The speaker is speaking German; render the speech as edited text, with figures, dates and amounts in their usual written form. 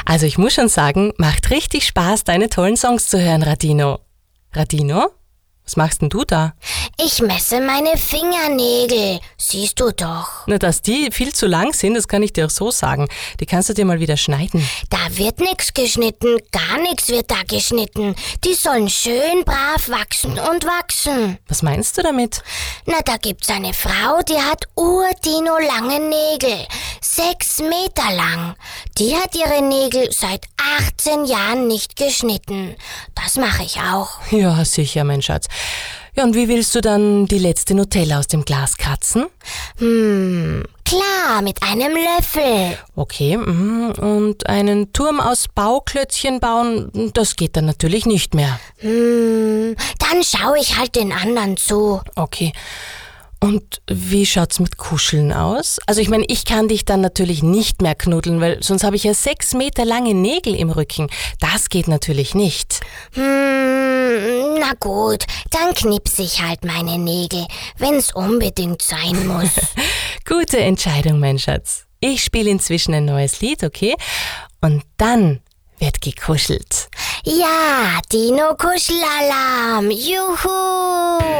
Also ich muss schon sagen, macht richtig Spaß, deine tollen Songs zu hören, Radino. Radino? Was machst denn du da? Ich messe meine Fingernägel. Siehst du doch. Na, dass die viel zu lang sind, das kann ich dir auch so sagen. Die kannst du dir mal wieder schneiden. Da wird nix geschnitten. Gar nichts wird da geschnitten. Die sollen schön brav wachsen und wachsen. Was meinst du damit? Na, da gibt's eine Frau, die hat urdino lange Nägel. 6 Meter lang. Die hat ihre Nägel seit 18 Jahren nicht geschnitten. Das mache ich auch. Ja, sicher, mein Schatz. Ja, und wie willst du dann die letzte Nutella aus dem Glas kratzen? Klar, mit einem Löffel. Okay, und einen Turm aus Bauklötzchen bauen, das geht dann natürlich nicht mehr. Dann schaue ich halt den anderen zu. Okay. Und wie schaut's mit Kuscheln aus? Also ich meine, ich kann dich dann natürlich nicht mehr knuddeln, weil sonst habe ich ja 6 Meter lange Nägel im Rücken. Das geht natürlich nicht. Na gut, dann knipse ich halt meine Nägel, wenn's unbedingt sein muss. Gute Entscheidung, mein Schatz. Ich spiele inzwischen ein neues Lied, okay? Und dann wird gekuschelt. Ja, Dino-Kuschelalarm, juhu!